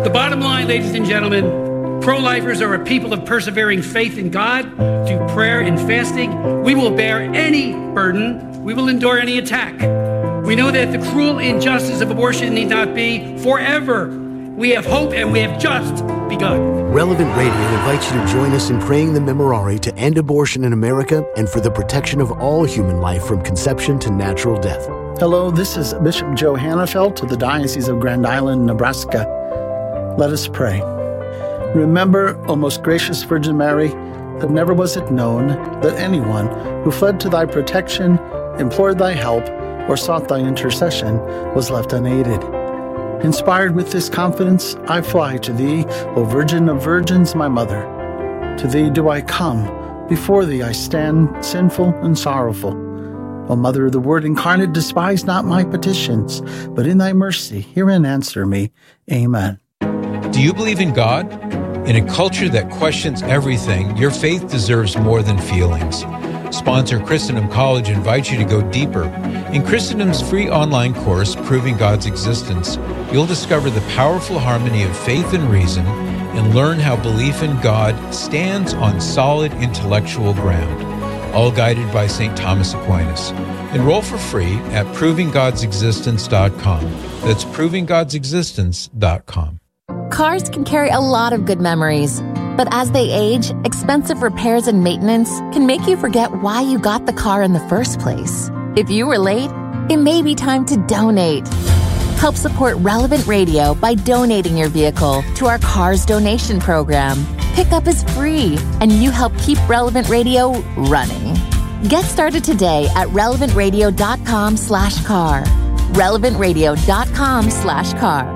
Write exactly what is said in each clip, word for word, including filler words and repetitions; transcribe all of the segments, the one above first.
The bottom line, ladies and gentlemen, pro-lifers are a people of persevering faith in God, through prayer and fasting. We will bear any burden. We will endure any attack. We know that the cruel injustice of abortion need not be forever. We have hope, and we have just begun. Relevant Radio invites you to join us in praying the Memorare to end abortion in America and for the protection of all human life from conception to natural death. Hello, this is Bishop Joe Hannafelt of the Diocese of Grand Island, Nebraska. Let us pray. Remember, O most gracious Virgin Mary, that never was it known that anyone who fled to thy protection, implored thy help, or sought thy intercession was left unaided. Inspired with this confidence, I fly to thee, O Virgin of Virgins, my mother. To thee do I come, before thee I stand, sinful and sorrowful. O Mother of the Word incarnate, despise not my petitions, but in thy mercy hear and answer me. Amen. Do you believe in God? In a culture that questions everything, your faith deserves more than feelings. Sponsor Christendom College invites you to go deeper. In Christendom's free online course, Proving God's Existence, you'll discover the powerful harmony of faith and reason and learn how belief in God stands on solid intellectual ground, all guided by Saint Thomas Aquinas. Enroll for free at proving gods existence dot com. That's proving gods existence dot com. Cars can carry a lot of good memories, but as they age, expensive repairs and maintenance can make you forget why you got the car in the first place. If you were late, it may be time to donate. Help support Relevant Radio by donating your vehicle to our Cars Donation Program. Pickup is free, and you help keep Relevant Radio running. Get started today at relevant radio dot com slash car. relevant radio dot com slash car.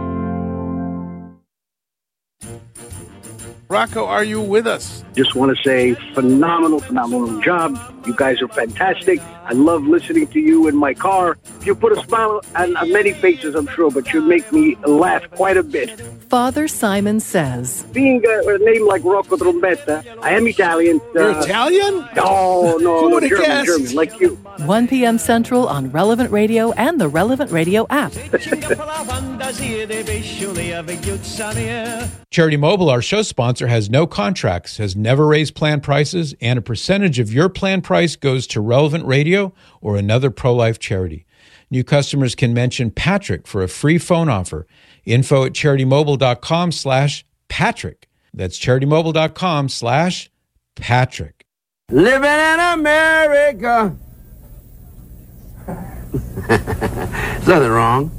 Rocco, are you with us? Just want to say phenomenal, phenomenal job. You guys are fantastic. I love listening to you in my car. You put a smile on, on many faces, I'm sure, but you make me laugh quite a bit. Father Simon Says. Being a, a name like Rocco Trombetta, I am Italian. Uh, You're Italian? No, no, Who no would have German, guessed? German, like you. one p.m. Central on Relevant Radio and the Relevant Radio app. Charity Mobile, our show sponsor, has no contracts, has never raised plan prices, and a percentage of your plan price goes to Relevant Radio or another pro-life charity. New customers can mention Patrick for a free phone offer. Info at charitymobile.com slash Patrick. That's charitymobile.com slash Patrick. Living in America. There's nothing wrong.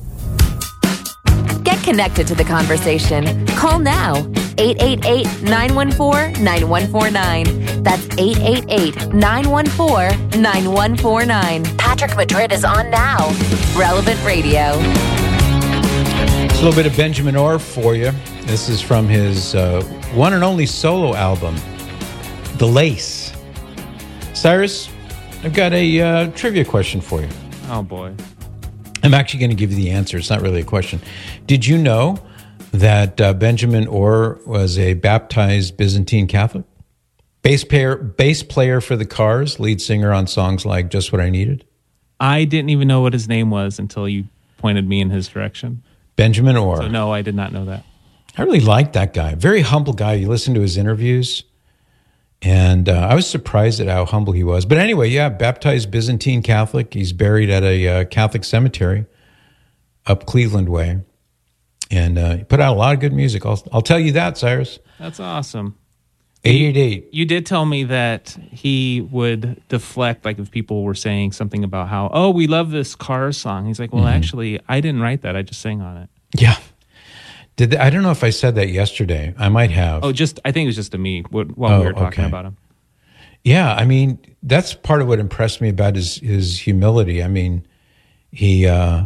Get connected to the conversation. Call now. eight eight eight, nine one four, nine one four nine. That's eight eight eight, nine one four, nine one four nine. Patrick Madrid is on now. Relevant Radio. It's a little bit of Benjamin Orr for you. This is from his uh, one and only solo album, The Lace. Cyrus, I've got a uh, trivia question for you. Oh, boy. I'm actually going to give you the answer. It's not really a question. Did you know that uh, Benjamin Orr was a baptized Byzantine Catholic? Bass player, bass player for the Cars, lead singer on songs like Just What I Needed? I didn't even know what his name was until you pointed me in his direction. Benjamin Orr. So no, I did not know that. I really liked that guy. Very humble guy. You listen to his interviews, and uh, I was surprised at how humble he was. But anyway, yeah, baptized Byzantine Catholic. He's buried at a uh, Catholic cemetery up Cleveland Way. And uh, he put out a lot of good music. I'll, I'll tell you that, Cyrus. That's awesome. eight eight eight. You did tell me that he would deflect, like if people were saying something about how, oh, we love this Cars song. He's like, well, mm-hmm. actually, I didn't write that. I just sang on it. Yeah. Did they, I don't know if I said that yesterday. I might have. Oh, just I think it was just to me while oh, we were talking okay. about him. Yeah, I mean, that's part of what impressed me about his, his humility. I mean, he, uh,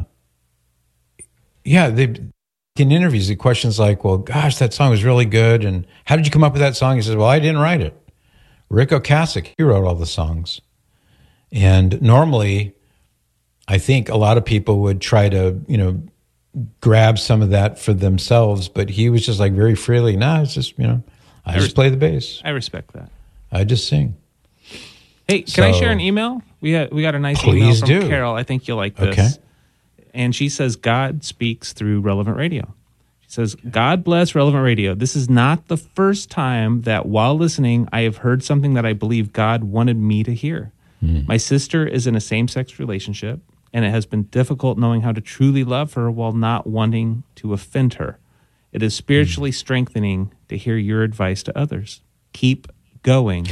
yeah, they... in interviews, the question's like, well, gosh, that song was really good. And how did you come up with that song? He says, well, I didn't write it. Rick Ocasek, he wrote all the songs. And normally, I think a lot of people would try to, you know, grab some of that for themselves. But he was just like very freely, nah, it's just, you know, I, I just res- play the bass. I respect that. I just sing. Hey, can so, I share an email? We got, we got a nice please email from do. Carol. I think you'll like this. Okay. And she says, God speaks through Relevant Radio. She says, God bless Relevant Radio. This is not the first time that while listening, I have heard something that I believe God wanted me to hear. Mm. My sister is in a same-sex relationship, and it has been difficult knowing how to truly love her while not wanting to offend her. It is spiritually mm. strengthening to hear your advice to others. Keep going.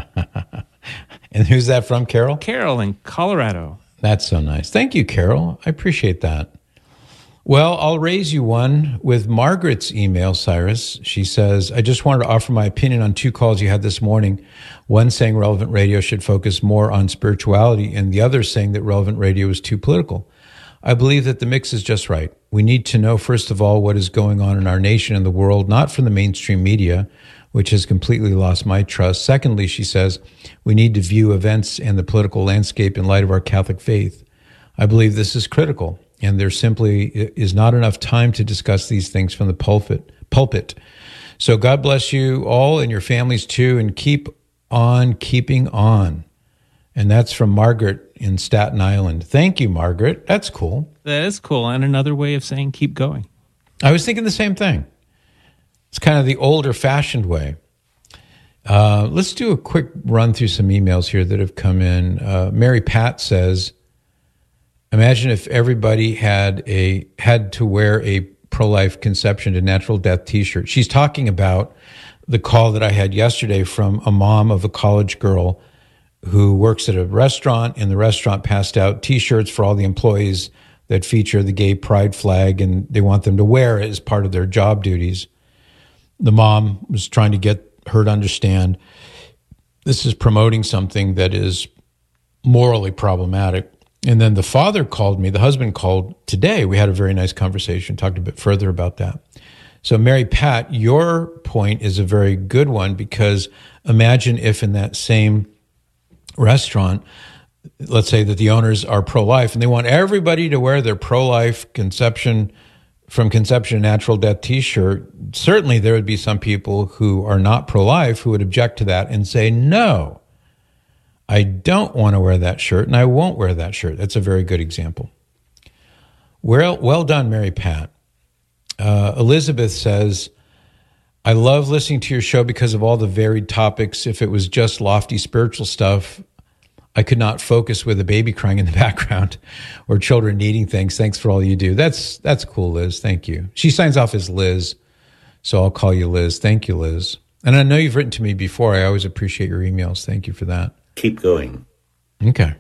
And who's that from, Carol? Carol in Colorado. That's so nice. Thank you, Carol. I appreciate that. Well, I'll raise you one with Margaret's email, Cyrus. She says, I just wanted to offer my opinion on two calls you had this morning. One saying Relevant Radio should focus more on spirituality, and the other saying that Relevant Radio is too political. I believe that the mix is just right. We need to know, first of all, what is going on in our nation and the world, not from the mainstream media, which has completely lost my trust. Secondly, she says, we need to view events and the political landscape in light of our Catholic faith. I believe this is critical, and there simply is not enough time to discuss these things from the pulpit. Pulpit. So God bless you all and your families too, and keep on keeping on. And that's from Margaret in Staten Island. Thank you, Margaret. That's cool. That is cool, and another way of saying keep going. I was thinking the same thing. It's kind of the older-fashioned way. Uh, let's do a quick run through some emails here that have come in. Uh, Mary Pat says, imagine if everybody had a had to wear a pro-life conception to natural death T-shirt. She's talking about the call that I had yesterday from a mom of a college girl who works at a restaurant, and the restaurant passed out T-shirts for all the employees that feature the gay pride flag, and they want them to wear it as part of their job duties. The mom was trying to get her to understand this is promoting something that is morally problematic. And then the father called me, the husband called today. We had a very nice conversation, talked a bit further about that. So Mary Pat, your point is a very good one, because imagine if in that same restaurant, let's say that the owners are pro-life and they want everybody to wear their pro-life conception from conception to natural death T-shirt. Certainly there would be some people who are not pro-life who would object to that and say, no, I don't want to wear that shirt, and I won't wear that shirt. That's a very good example. Well, well done, Mary Pat. Uh, Elizabeth says, I love listening to your show because of all the varied topics. If it was just lofty spiritual stuff, I could not focus with a baby crying in the background or children needing things. Thanks for all you do. That's that's cool, Liz. Thank you. She signs off as Liz, so I'll call you Liz. Thank you, Liz. And I know you've written to me before. I always appreciate your emails. Thank you for that. Keep going. Okay.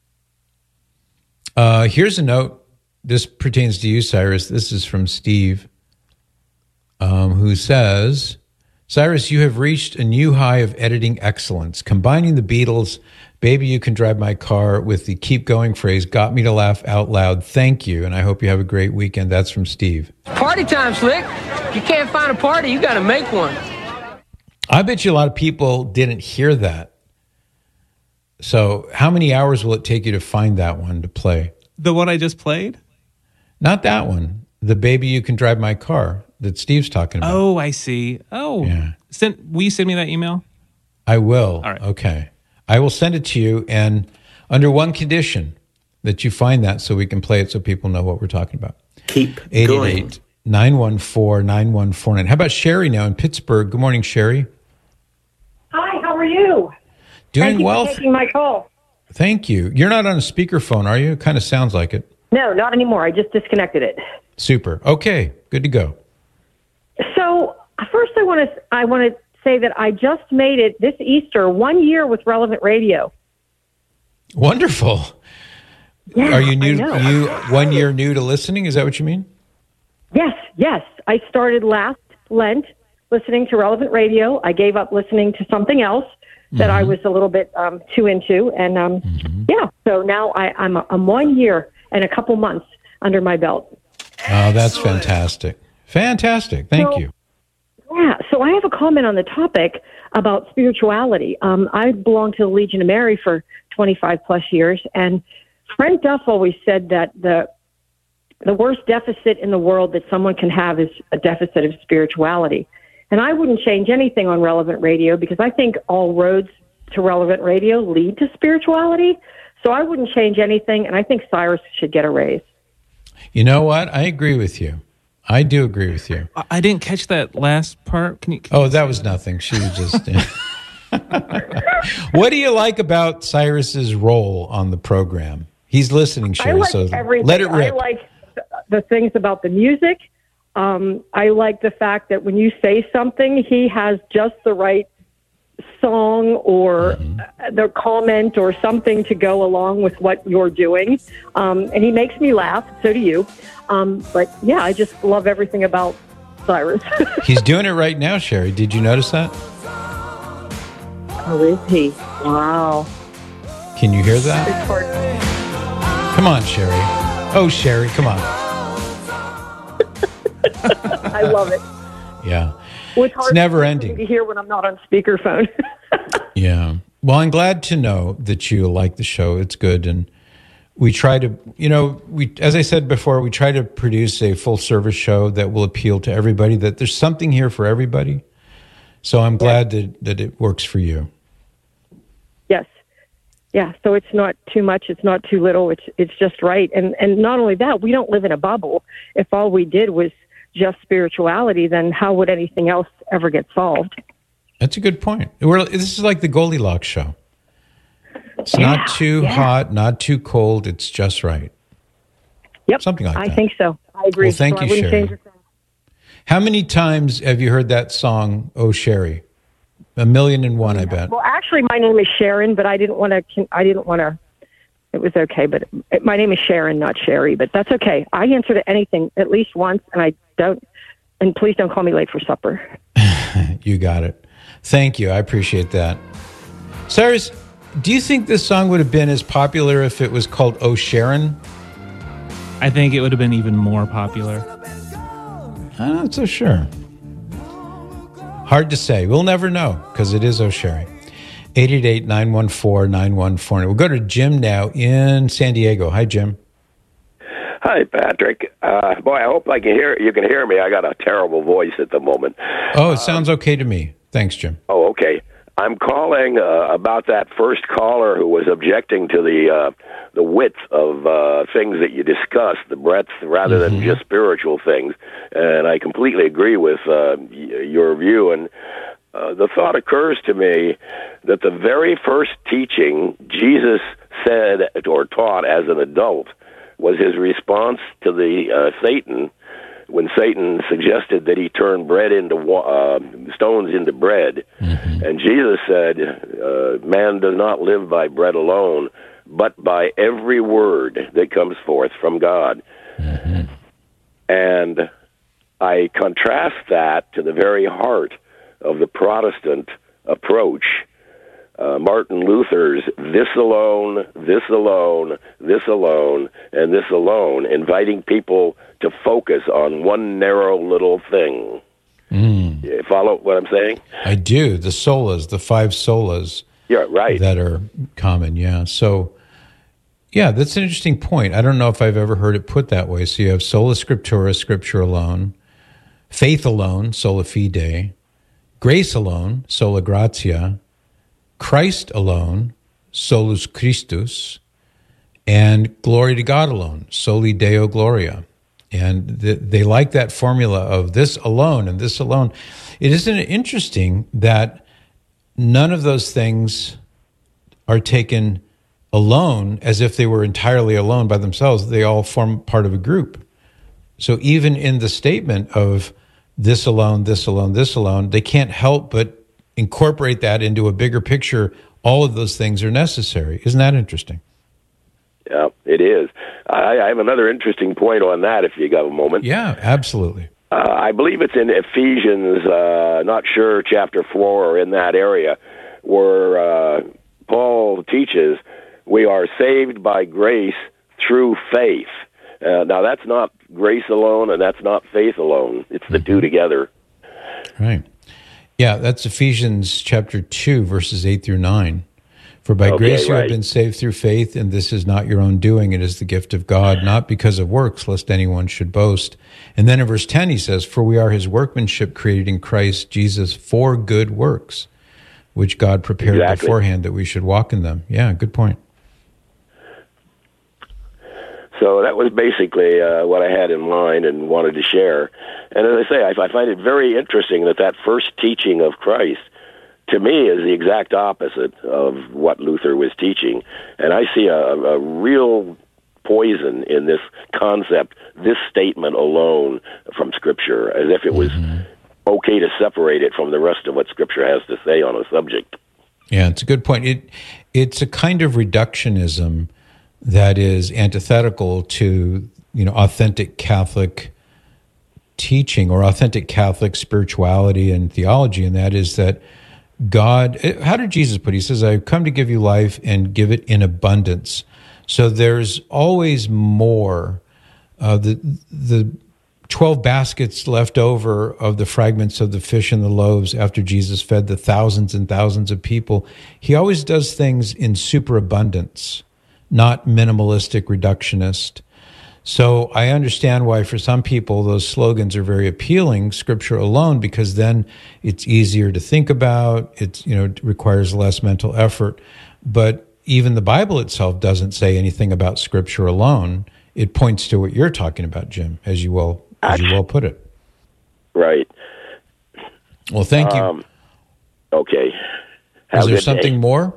Uh, here's a note. This pertains to you, Cyrus. This is from Steve, um, who says, Cyrus, you have reached a new high of editing excellence. Combining the Beatles' Baby You Can Drive My Car with the keep going phrase got me to laugh out loud. Thank you, and I hope you have a great weekend. That's from Steve. Party time, Slick. If you can't find a party, you got to make one. I bet you a lot of people didn't hear that. So how many hours will it take you to find that one to play? The one I just played? Not that one. The Baby You Can Drive My Car that Steve's talking about. Oh, I see. Oh. Yeah. Send, will you send me that email? I will. All right. Okay. I will send it to you, and under one condition, that you find that so we can play it so people know what we're talking about. Keep eight eight eight, going. nine one four, nine one four nine. How about Sherry now in Pittsburgh? Good morning, Sherry. Hi, how are you? Doing Thank you well. for taking my call. Thank you. You're not on a speakerphone, are you? It kind of sounds like it. No, not anymore. I just disconnected it. Super. Okay, good to go. So first, I want to I want to say that I just made it this Easter one year with Relevant Radio. Wonderful. Yeah, are you new? I know. You one year new to listening? Is that what you mean? Yes, yes. I started last Lent listening to Relevant Radio. I gave up listening to something else that mm-hmm. I was a little bit um, too into, and um, mm-hmm. yeah. So now I, I'm I'm one year and a couple months under my belt. Oh, that's fantastic! Fantastic. Thank so, you. Yeah. So I have a comment on the topic about spirituality. Um, I belong to the Legion of Mary for twenty-five plus years, and Frank Duff always said that the the worst deficit in the world that someone can have is a deficit of spirituality. And I wouldn't change anything on Relevant Radio because I think all roads to Relevant Radio lead to spirituality. So I wouldn't change anything, and I think Cyrus should get a raise. You know what? I agree with you. I do agree with you. I, I didn't catch that last part. Can you? Can oh, you that was that? nothing. She was just. What do you like about Cyrus's role on the program? He's listening, Sherry. I like so everything. let it rip. I like the things about the music. Um, I like the fact that when you say something, he has just the right song or mm-hmm. the comment or something to go along with what you're doing. Um, and he makes me laugh. So do you. Um, but yeah, I just love everything about Cyrus. He's doing it right now, Sherry. Did you notice that? Oh, is he? Wow. Can you hear that? It's hard. Come on, Sherry. Oh, Sherry, come on. I love it. Yeah. Well, it's, hard it's never ending to hear when I'm not on speakerphone. Yeah. Well, I'm glad to know that you like the show. It's good. And we try to, you know, we, as I said before, we try to produce a full service show that will appeal to everybody, that there's something here for everybody. So I'm glad yeah. that, that it works for you. Yes. Yeah. So it's not too much. It's not too little. It's, it's just right. And, and not only that, we don't live in a bubble. If all we did was just spirituality, then how would anything else ever get solved? That's a good point. We're, this is like the Goldilocks show. It's yeah, not too yeah. hot, not too cold. It's just right. Yep. Something like I that. I think so. I agree. Well, thank so you, I wouldn't Sherry. change a thing. How many times have you heard that song, Oh, Sherry? A million and one, I bet. Well, actually, my name is Sharon, but I didn't want to, I didn't want to, it was okay, but it, my name is Sharon, not Sherry, but that's okay. I answer to anything at least once, and I don't, and please don't call me late for supper. You got it. Thank you. I appreciate that. Cyrus, do you think this song would have been as popular if it was called Oh, Sharon? I think it would have been even more popular. I'm not so sure. Hard to say. We'll never know because it is Oh, Sherry. eight eight eight, nine one four, nine one four zero. We'll go to Jim now in San Diego. Hi, Jim. Hi, Patrick. Uh, boy, I hope I can hear you can hear me. I got a terrible voice at the moment. Oh, it sounds okay to me. Thanks, Jim. Oh, okay. I'm calling uh, about that first caller who was objecting to the uh, the width of uh, things that you discussed, the breadth rather mm-hmm. than just spiritual things. And I completely agree with uh, y- your view. And uh, the thought occurs to me that the very first teaching Jesus said or taught as an adult was his response to the uh, Satan, when Satan suggested that he turn bread into uh, stones into bread. Mm-hmm. And Jesus said, uh, man does not live by bread alone, but by every word that comes forth from God. Mm-hmm. And I contrast that to the very heart of the Protestant approach. Uh, Martin Luther's this alone, this alone, this alone, and this alone, inviting people to focus on one narrow little thing. Mm. You follow what I'm saying? I do. The solas, the five solas. Yeah, right. That are common, yeah. So, yeah, that's an interesting point. I don't know if I've ever heard it put that way. So you have sola scriptura, scripture alone, faith alone, sola fide, grace alone, sola gratia, Christ alone, solus Christus, and glory to God alone, soli Deo Gloria. And th- they like that formula of this alone and this alone. It isn't interesting that none of those things are taken alone as if they were entirely alone by themselves. They all form part of a group. So even in the statement of this alone, this alone, this alone, they can't help but incorporate that into a bigger picture. All of those things are necessary. Isn't that interesting? Yeah, it is. I, I have another interesting point on that, if you got a moment. Yeah, absolutely. Uh, I believe it's in Ephesians, uh, not sure, chapter four or in that area, where uh, Paul teaches we are saved by grace through faith. Uh, now, that's not grace alone, and that's not faith alone. It's the mm-hmm. two together. Right. Yeah, that's Ephesians chapter two, verses eight through nine. For by okay, grace you right. have been saved through faith, and this is not your own doing. It is the gift of God, not because of works, lest anyone should boast. And then in verse ten he says, for we are his workmanship created in Christ Jesus for good works, which God prepared exactly. beforehand that we should walk in them. Yeah, good point. So that was basically uh, what I had in mind and wanted to share. And as I say, I, I find it very interesting that that first teaching of Christ, to me, is the exact opposite of what Luther was teaching. And I see a, a real poison in this concept, this statement alone from Scripture, as if it was mm-hmm. okay to separate it from the rest of what Scripture has to say on a subject. Yeah, it's a good point. It It's a kind of reductionism that is antithetical to, you know, authentic Catholic teaching or authentic Catholic spirituality and theology, and that is that God, how did Jesus put it? He says, I've come to give you life and give it in abundance. So there's always more. Uh, the the twelve baskets left over of the fragments of the fish and the loaves after Jesus fed the thousands and thousands of people, he always does things in superabundance, not minimalistic, reductionist. So I understand why for some people those slogans are very appealing, Scripture alone, because then it's easier to think about, it's, you know, it requires less mental effort. But even the Bible itself doesn't say anything about Scripture alone. It points to what you're talking about, Jim, as you well as you well put it. Right. Well, thank you. Um, okay. Have Is there something day. more?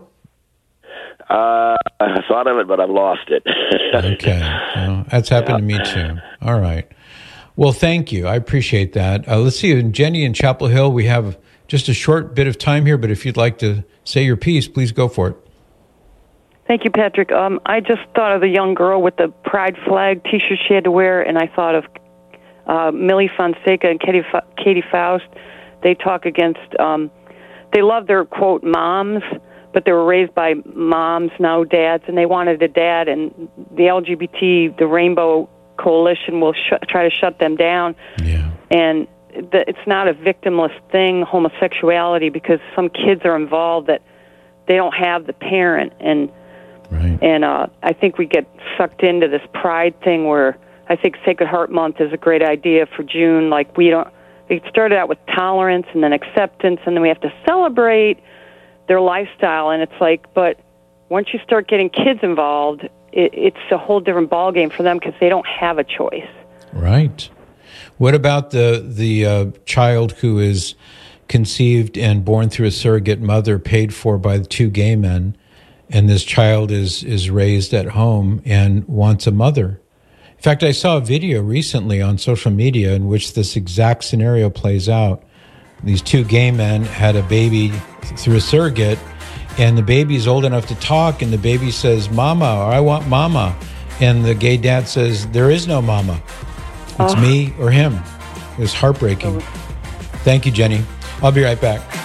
Uh, I thought of it, but I've lost it. Okay. Well, that's happened yeah. to me too. All right. Well, thank you. I appreciate that. Uh, let's see. And Jenny in Chapel Hill, we have just a short bit of time here, but if you'd like to say your piece, please go for it. Thank you, Patrick. Um, I just thought of the young girl with the pride flag T-shirt she had to wear, and I thought of uh, Millie Fonseca and Katie, Fa- Katie Faust. They talk against, um, they love their, quote, moms, but they were raised by moms, now dads, and they wanted a dad, and the L G B T, the Rainbow Coalition, will sh- try to shut them down. Yeah. And the, it's not a victimless thing, homosexuality, because some kids are involved that they don't have the parent, and right. and uh, I think we get sucked into this pride thing where I think Sacred Heart Month is a great idea for June. Like, we don't, it started out with tolerance and then acceptance, and then we have to celebrate their lifestyle, and it's like, but once you start getting kids involved, it, it's a whole different ballgame for them because they don't have a choice. Right. What about the the uh, child who is conceived and born through a surrogate mother paid for by the two gay men, and this child is is raised at home and wants a mother? In fact, I saw a video recently on social media in which this exact scenario plays out. These two gay men had a baby through a surrogate, and the baby's old enough to talk, and the baby says, "Mama," or "I want mama." And the gay dad says, "There is no mama. It's oh. me or him." It was heartbreaking. Oh. Thank you, Jenny. I'll be right back.